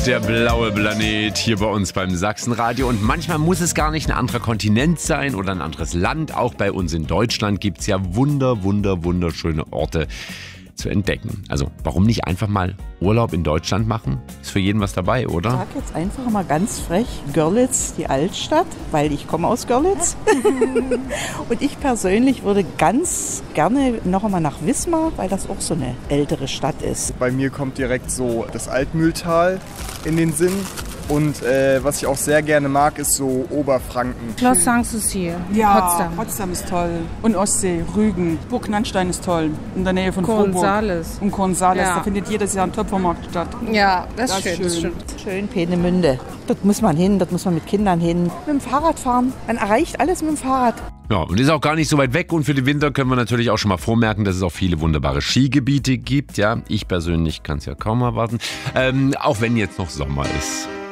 Der blaue Planet hier bei uns beim Sachsenradio. Und manchmal muss es gar nicht ein anderer Kontinent sein oder ein anderes Land. Auch bei uns in Deutschland gibt es ja wunderschöne Orte zu entdecken. Also warum nicht einfach mal Urlaub in Deutschland machen? Ist für jeden was dabei, oder? Ich sage jetzt einfach mal ganz frech, Görlitz, die Altstadt, weil ich komme aus Görlitz. Und ich persönlich würde ganz gerne noch einmal nach Wismar, weil das auch so eine ältere Stadt ist. Bei mir kommt direkt so das Altmühltal in den Sinn. Und was ich auch sehr gerne mag, ist so Oberfranken. Schloss Sanssouci, ja, Potsdam ist toll. Und Ostsee, Rügen, Burg Nanstein ist toll. In der Nähe von Frohburg. Und Kornsales, Ja. Da findet jedes Jahr ein Töpfermarkt statt. Ja, das ist Das schön, das stimmt. Schön Peenemünde. Dort muss man hin, dort muss man mit Kindern hin. Mit dem Fahrrad fahren. Man erreicht alles mit dem Fahrrad. Ja, und ist auch gar nicht so weit weg. Und für den Winter können wir natürlich auch schon mal vormerken, dass es auch viele wunderbare Skigebiete gibt. Ja, ich persönlich kann es ja kaum erwarten. Auch wenn jetzt noch Sommer ist.